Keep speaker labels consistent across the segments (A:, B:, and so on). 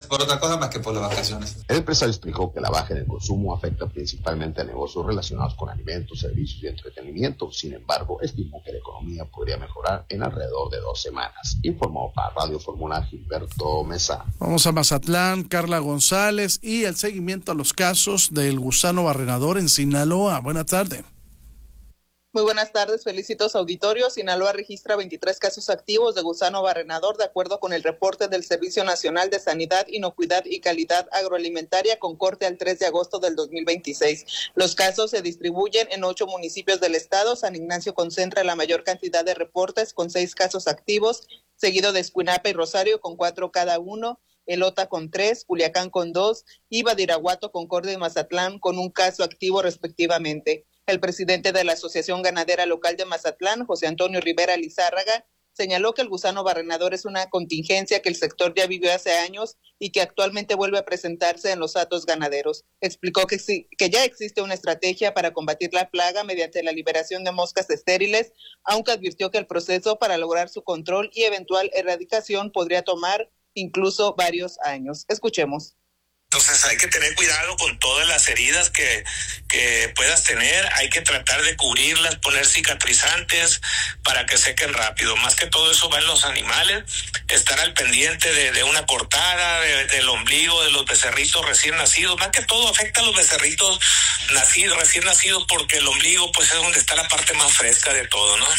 A: por otra cosa más que por las vacaciones.
B: El empresario explicó que la baja en el consumo afecta principalmente a negocios relacionados con alimentos, servicios y entretenimiento. Sin embargo, estimó que la economía podría mejorar en alrededor de 2 semanas. Informó para Radio Fórmula Gilberto Mesa.
C: Vamos a Mazatlán, Carla González, y el seguimiento a los casos del gusano barrenador en Sinaloa. Buenas tardes.
D: Muy buenas tardes, felicitos auditorio. Sinaloa registra 23 casos activos de gusano barrenador, de acuerdo con el reporte del Servicio Nacional de Sanidad, Inocuidad y Calidad Agroalimentaria, con corte al 3 de agosto del 2026. Los casos se distribuyen en 8 municipios del estado. San Ignacio concentra la mayor cantidad de reportes, con 6 casos activos, seguido de Escuinapa y Rosario, con 4 cada uno. Elota con 3, Culiacán con 2 y Badiraguato, Concordia y Mazatlán con 1 caso activo respectivamente. El presidente de la Asociación Ganadera Local de Mazatlán, José Antonio Rivera Lizárraga, señaló que el gusano barrenador es una contingencia que el sector ya vivió hace años y que actualmente vuelve a presentarse en los hatos ganaderos. Explicó que ya existe una estrategia para combatir la plaga mediante la liberación de moscas estériles, aunque advirtió que el proceso para lograr su control y eventual erradicación podría tomar incluso varios años. Escuchemos.
E: Entonces hay que tener cuidado con todas las heridas que puedas tener, hay que tratar de cubrirlas, poner cicatrizantes para que sequen rápido. Más que todo eso va en los animales, estar al pendiente de una cortada, del ombligo, de los becerritos recién nacidos. Más que todo afecta a los becerritos recién nacidos, porque el ombligo pues es donde está la parte más fresca de todo, ¿no?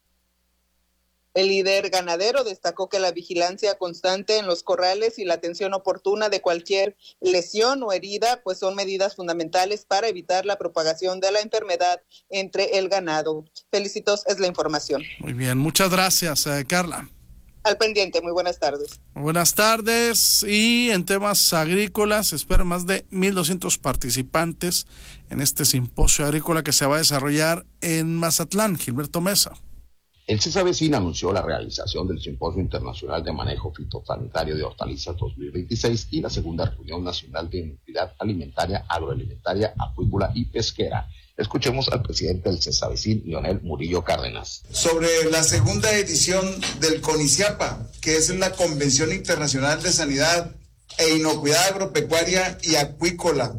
D: El líder ganadero destacó que la vigilancia constante en los corrales y la atención oportuna de cualquier lesión o herida, pues son medidas fundamentales para evitar la propagación de la enfermedad entre el ganado. Felicitos, es la información.
C: Muy bien, muchas gracias, Carla.
D: Al pendiente, muy buenas tardes.
C: Muy buenas tardes. Y en temas agrícolas, se esperan más de 1,200 participantes en este simposio agrícola que se va a desarrollar en Mazatlán. Gilberto Mesa.
B: El CESAVECIN anunció la realización del Simposio Internacional de Manejo Fitosanitario de Hortalizas 2026 y la segunda reunión nacional de inocuidad alimentaria, agroalimentaria, acuícola y pesquera. Escuchemos al presidente del CESAVECIN, Leonel Murillo Cárdenas.
F: Sobre la segunda edición del CONICIAPA, que es la Convención Internacional de Sanidad e Inocuidad Agropecuaria y Acuícola.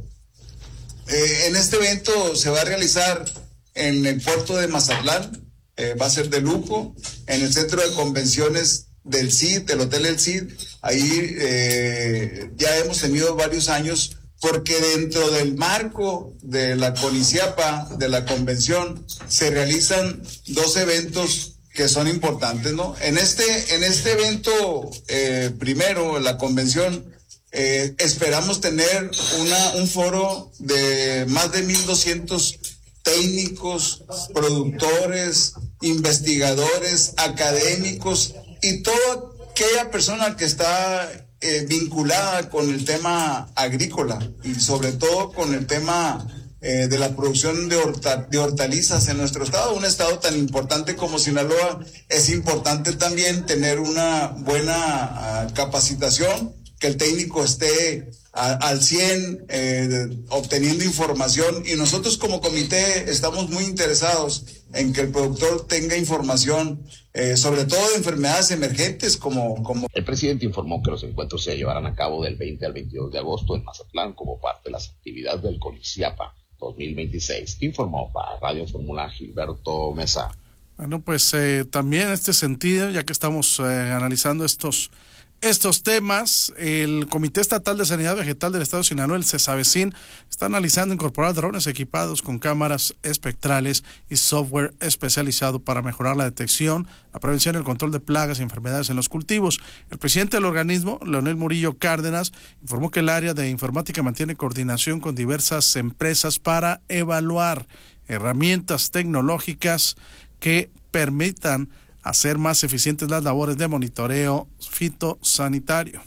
F: En este evento se va a realizar en el puerto de Mazatlán. Va a ser de lujo, en el centro de convenciones del CID, del Hotel El CID. Ahí ya hemos tenido varios años, porque dentro del marco de la CONICIAPA, de la convención, se realizan 2 eventos que son importantes, ¿no? En este evento primero, la convención, esperamos tener un foro de más de 1,200 técnicos, productores, investigadores, académicos y toda aquella persona que está vinculada con el tema agrícola y sobre todo con el tema de la producción de hortalizas en nuestro estado, un estado tan importante como Sinaloa. Es importante también tener una buena capacitación, que el técnico esté al 100 obteniendo información, y nosotros como comité estamos muy interesados en que el productor tenga información sobre todo de enfermedades emergentes como...
B: El presidente informó que los encuentros se llevarán a cabo del 20 al 22 de agosto en Mazatlán como parte de las actividades del CONICIAPA 2026. Informó para Radio Fórmula Gilberto Mesa.
C: Bueno, pues también en este sentido, ya que estamos analizando estos temas, el Comité Estatal de Sanidad Vegetal del Estado de Sinaloa, el CESAVECIN, está analizando incorporar drones equipados con cámaras espectrales y software especializado para mejorar la detección, la prevención y el control de plagas y enfermedades en los cultivos. El presidente del organismo, Leonel Murillo Cárdenas, informó que el área de informática mantiene coordinación con diversas empresas para evaluar herramientas tecnológicas que permitan hacer más eficientes las labores de monitoreo fitosanitario.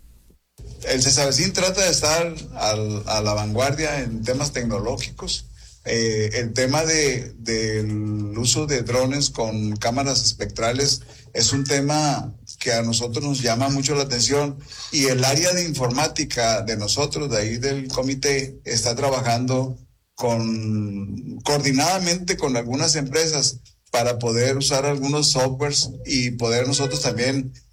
F: El CESAVECIN trata de estar a la vanguardia en temas tecnológicos. El tema del uso de drones con cámaras espectrales es un tema que a nosotros nos llama mucho la atención, y el área de informática de nosotros, de ahí del comité, está trabajando coordinadamente con algunas empresas para poder usar algunos softwares y poder nosotros también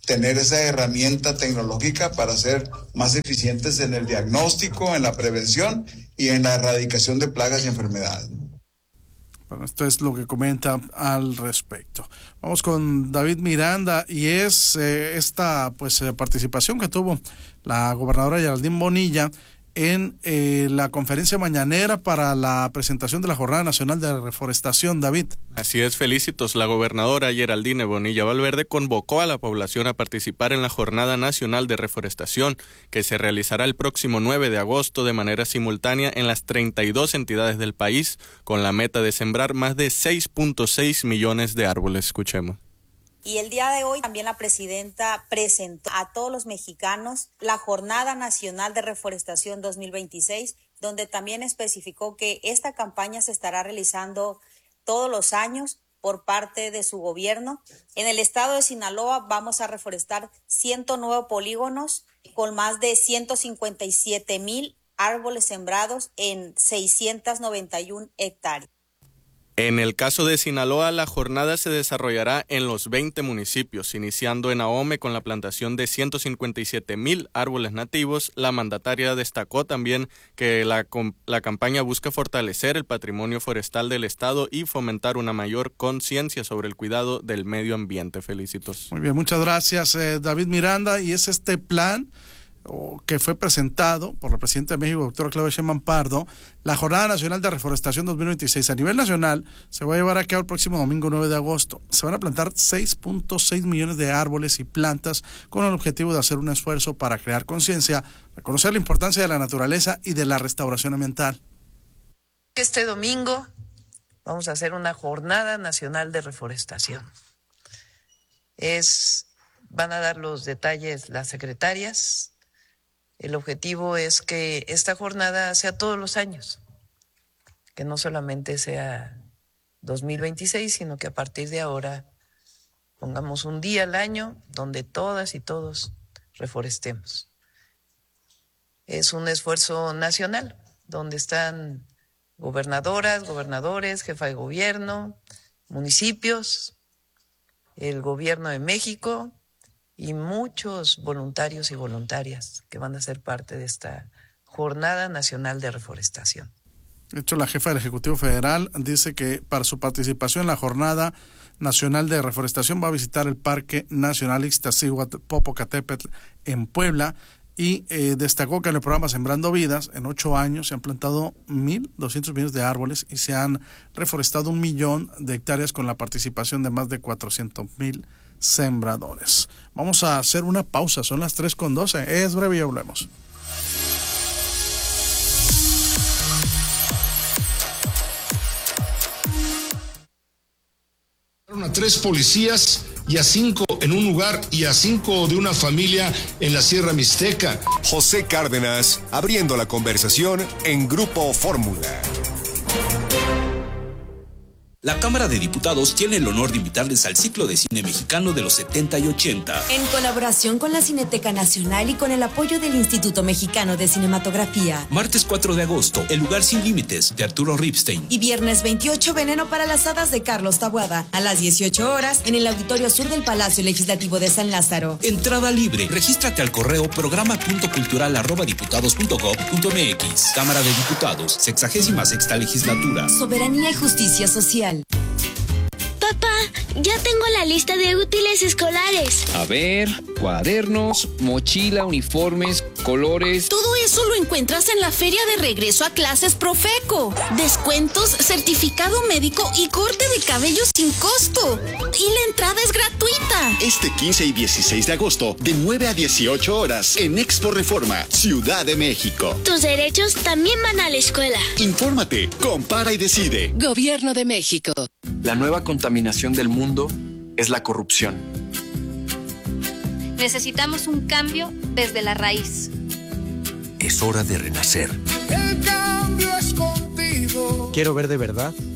F: tener esa herramienta tecnológica para ser más eficientes en el diagnóstico, en la prevención y en la erradicación de plagas y enfermedades.
C: Bueno, esto es lo que comenta al respecto. Vamos con David Miranda y es esta participación que tuvo la gobernadora Geraldine Bonilla en la conferencia mañanera para la presentación de la Jornada Nacional de Reforestación. David.
G: Así es, Felicitos. La gobernadora Geraldine Bonilla Valverde convocó a la población a participar en la Jornada Nacional de Reforestación, que se realizará el próximo 9 de agosto de manera simultánea en las 32 entidades del país, con la meta de sembrar más de 6.6 millones de árboles. Escuchemos.
H: Y el día de hoy también la presidenta presentó a todos los mexicanos la Jornada Nacional de Reforestación 2026, donde también especificó que esta campaña se estará realizando todos los años por parte de su gobierno. En el estado de Sinaloa vamos a reforestar 109 polígonos con más de 157,000 árboles sembrados en 691 hectáreas.
G: En el caso de Sinaloa, la jornada se desarrollará en los 20 municipios, iniciando en Ahome con la plantación de 157,000 árboles nativos. La mandataria destacó también que la campaña busca fortalecer el patrimonio forestal del estado y fomentar una mayor conciencia sobre el cuidado del medio ambiente. Felicitos.
C: Muy bien, muchas gracias, David Miranda. Y es este plan que fue presentado por la presidenta de México, doctora Claudia Sheinbaum Pardo, la Jornada Nacional de Reforestación 2026. A nivel nacional se va a llevar a cabo el próximo domingo 9 de agosto. Se van a plantar 6.6 millones de árboles y plantas con el objetivo de hacer un esfuerzo para crear conciencia, reconocer la importancia de la naturaleza y de la restauración ambiental.
I: Este domingo vamos a hacer una Jornada Nacional de Reforestación. Van a dar los detalles las secretarias. El objetivo es que esta jornada sea todos los años, que no solamente sea 2026, sino que a partir de ahora pongamos un día al año donde todas y todos reforestemos. Es un esfuerzo nacional, donde están gobernadoras, gobernadores, jefa de gobierno, municipios, el gobierno de México y muchos voluntarios y voluntarias que van a ser parte de esta Jornada Nacional de Reforestación.
C: De hecho, la jefa del Ejecutivo Federal dice que para su participación en la Jornada Nacional de Reforestación va a visitar el Parque Nacional Ixtaccíhuatl-Popocatépetl en Puebla y destacó que en el programa Sembrando Vidas, en 8 años se han plantado 1,200 millones de árboles y se han reforestado 1 millón de hectáreas con la participación de más de 400,000 sembradores. Vamos a hacer una pausa, son las 3:12, es breve y volvemos.
J: A 3 policías y a 5 en un lugar y a 5 de una familia en la Sierra Mixteca.
K: José Cárdenas, abriendo la conversación en Grupo Fórmula.
L: La Cámara de Diputados tiene el honor de invitarles al ciclo de cine mexicano de los 70 y 80.
M: En colaboración con la Cineteca Nacional y con el apoyo del Instituto Mexicano de Cinematografía.
L: Martes 4 de agosto, El lugar sin límites, de Arturo Ripstein.
M: Y viernes 28, Veneno para las hadas, de Carlos Taboada. A las 18 horas, en el Auditorio Sur del Palacio Legislativo de San Lázaro.
L: Entrada libre. Regístrate al correo programa.cultural@diputados.gov.mx. Cámara de Diputados, 66ª Legislatura.
M: Soberanía y justicia social.
N: Papá, ya tengo la lista de útiles escolares.
O: A ver, cuadernos, mochila, uniformes, colores.
N: Todo eso lo encuentras en la feria de regreso a clases Profeco. Descuentos, certificado médico y corte de cabello sin costo. Y la entrada es gratuita.
P: Este 15 y 16 de agosto, de 9 a 18 horas, en Expo Reforma, Ciudad de México.
N: Tus derechos también van a la escuela.
P: Infórmate, compara y decide.
Q: Gobierno de México.
R: La nueva contaminación del mundo es la corrupción.
S: Necesitamos un cambio desde la raíz.
T: Es hora de renacer.
U: El cambio es contigo.
T: Quiero ver de verdad